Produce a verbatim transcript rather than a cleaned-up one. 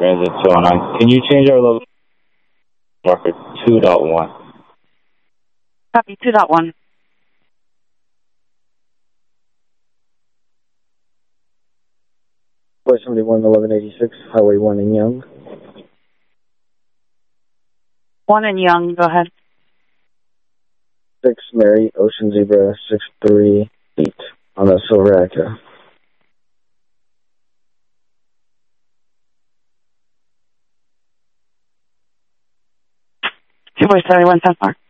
Transit two oh nine. Can you change our location marker two point one? Copy, two point one. four seventy-one, eleven eighty-six, Highway one in Young. one in Young, go ahead. six Mary, Ocean Zebra, six three eight on the Silver Acura. two four seven one, South Park.